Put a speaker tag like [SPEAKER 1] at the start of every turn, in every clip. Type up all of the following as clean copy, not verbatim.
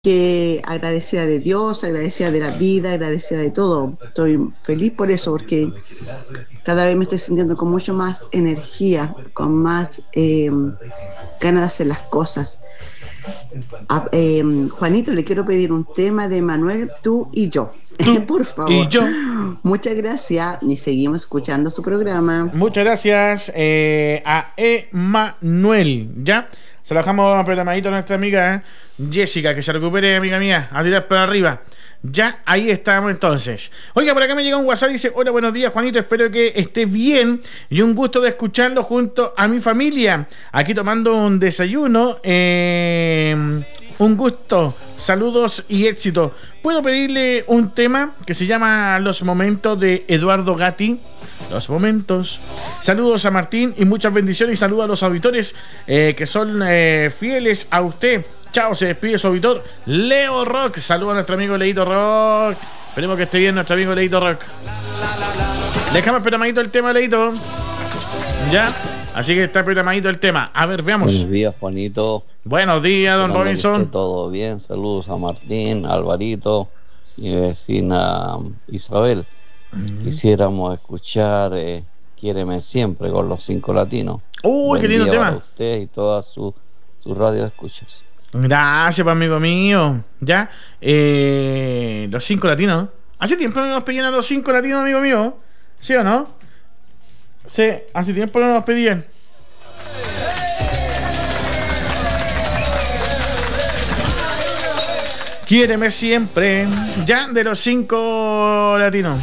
[SPEAKER 1] que agradecida de Dios, agradecida de la vida, agradecida de todo. Estoy feliz por eso, porque cada vez me estoy sintiendo con mucho más energía, con más ganas de hacer las cosas. Juanito, le quiero pedir un tema de Manuel, tú y yo.
[SPEAKER 2] Tú
[SPEAKER 1] Por
[SPEAKER 2] y
[SPEAKER 1] favor.
[SPEAKER 2] yo.
[SPEAKER 1] Muchas gracias y seguimos escuchando su programa.
[SPEAKER 2] Muchas gracias a Emanuel. ¿Ya? Se lo dejamos programadito a nuestra amiga Jessica, que se recupere, amiga mía, a tirar para arriba. Ya, ahí estamos entonces. Oiga, por acá me llega un WhatsApp, dice: hola, buenos días, Juanito, espero que estés bien y un gusto de escucharlo junto a mi familia. Aquí tomando un desayuno. Un gusto, saludos y éxito. ¿Puedo pedirle un tema que se llama Los Momentos de Eduardo Gatti? Los Momentos. Saludos a Martín y muchas bendiciones y saludos a los auditores que son fieles a usted. Chao, se despide su auditor Leo Rock. Saludos a nuestro amigo Leito Rock. Esperemos que esté bien nuestro amigo Leito Rock. Le dejamos programadito el tema, Leito. Ya, así que está programadito el tema. A ver, veamos.
[SPEAKER 3] Buenos días, Juanito.
[SPEAKER 2] Buenos días, don Robinson.
[SPEAKER 3] Todo bien, saludos a Martín, Alvarito y mi vecina Isabel. Quisiéramos escuchar Quiéreme Siempre con los 5 Latinos.
[SPEAKER 2] Uy, qué lindo tema.
[SPEAKER 3] Para usted y todas sus radio escuchas.
[SPEAKER 2] Gracias, amigo mío. Ya, los 5 Latinos. Hace tiempo no nos pedían a los 5 Latinos, amigo mío. ¿Sí o no? Sí, hace tiempo no nos pedían. Quiéreme siempre. Ya, de los 5 Latinos.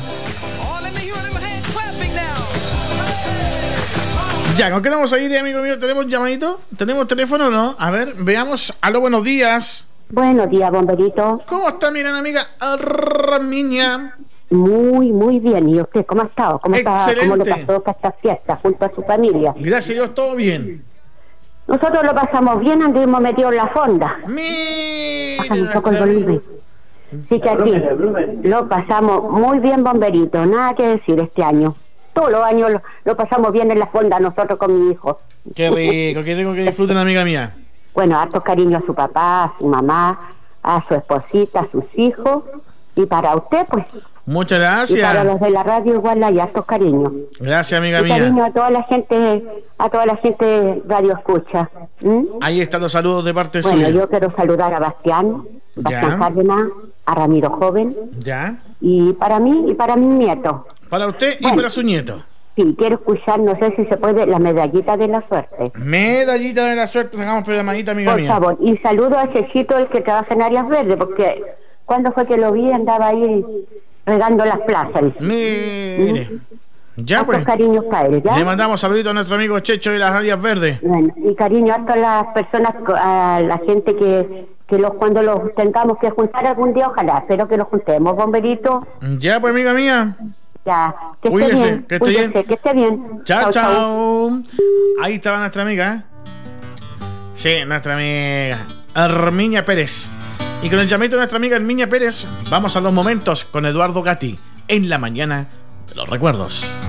[SPEAKER 2] Ya, ¿con qué vamos a ir, amigo mío? ¿Tenemos llamadito? ¿Tenemos teléfono o no? A ver, veamos. Aló, buenos días.
[SPEAKER 4] Buenos días, bomberito.
[SPEAKER 2] ¿Cómo está mi gran amiga Armiña?
[SPEAKER 4] Muy bien. ¿Y usted cómo ha estado? ¿Cómo
[SPEAKER 2] Excelente.
[SPEAKER 4] ¿Cómo le pasó esta fiesta junto a su familia?
[SPEAKER 2] Gracias a Dios, todo bien.
[SPEAKER 4] Nosotros lo pasamos bien, anduvimos metidos en la fonda. Bájale un poco el volumen. Sí que aquí lo pasamos muy bien, bomberito. Nada que decir este año. Todos los años lo pasamos bien en la fonda nosotros con mi hijo.
[SPEAKER 2] Qué rico, que tengo que disfrutar, amiga mía.
[SPEAKER 4] Bueno, harto cariño a su papá, a su mamá, a su esposita, a sus hijos. Y para usted, pues.
[SPEAKER 2] Muchas gracias.
[SPEAKER 4] Y para los de la radio igual hay hartos cariños.
[SPEAKER 2] Gracias, amiga
[SPEAKER 4] y
[SPEAKER 2] mía.
[SPEAKER 4] Cariño a toda la gente radio escucha.
[SPEAKER 2] Ahí están los saludos de parte suya.
[SPEAKER 4] Bueno, yo quiero saludar a Bastián Cárdenas, a Ramiro Joven.
[SPEAKER 2] Ya.
[SPEAKER 4] Y para mí y para mis nietos.
[SPEAKER 2] Para usted y para su nieto.
[SPEAKER 4] Sí, quiero escuchar, no sé si se puede, la medallita de la suerte.
[SPEAKER 2] Medallita de la suerte, sacamos programadita, amiga mía.
[SPEAKER 4] Por favor, y saludo a Chechito, el que trabaja en Áreas Verdes, porque cuando fue que lo vi andaba ahí regando las plazas.
[SPEAKER 2] Mire. Ya, pues.
[SPEAKER 4] Cariños para él, ¿ya?
[SPEAKER 2] Le mandamos saluditos a nuestro amigo Checho de las Áreas Verdes.
[SPEAKER 4] Bueno, y cariño a todas las personas, a la gente que cuando los tengamos que juntar algún día, ojalá, espero que los juntemos, bomberito.
[SPEAKER 2] Ya, pues, amiga mía.
[SPEAKER 4] Ya, que
[SPEAKER 2] Cuídese,
[SPEAKER 4] esté bien,
[SPEAKER 2] que esté bien.
[SPEAKER 4] Que esté bien.
[SPEAKER 2] Chao, chao. Ahí estaba nuestra amiga. Sí, nuestra amiga Armiña Pérez. Y con el llamito de nuestra amiga Armiña Pérez, vamos a los momentos con Eduardo Gatti en la mañana de los recuerdos.